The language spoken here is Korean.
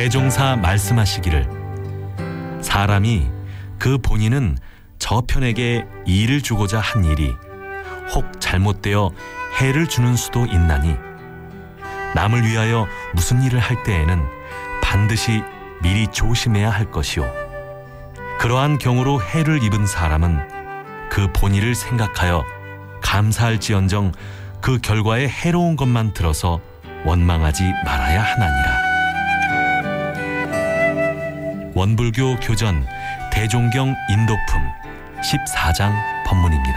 대종사 말씀하시기를 사람이 그 본인은 저편에게 이를 주고자 한 일이 혹 잘못되어 해를 주는 수도 있나니 남을 위하여 무슨 일을 할 때에는 반드시 미리 조심해야 할 것이요 그러한 경우로 해를 입은 사람은 그 본의를 생각하여 감사할지언정 그 결과에 해로운 것만 들어서 원망하지 말아야 하나니라. 원불교 교전 대종경 인도품 14장 법문입니다.